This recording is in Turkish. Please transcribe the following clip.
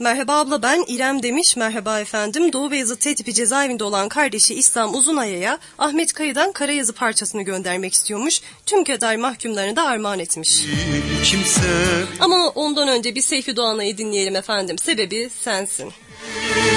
Merhaba abla, ben İrem demiş. Merhaba efendim. Doğu Beyazıt T tipi cezaevinde olan kardeşi İslam Uzunaya'ya Ahmet Kaya'dan Karayazı parçasını göndermek istiyormuş. Tüm Keder mahkumlarını da armağan etmiş. Ama ondan önce bir Seyfi Doğanay'ı dinleyelim efendim. Sebebi sensin.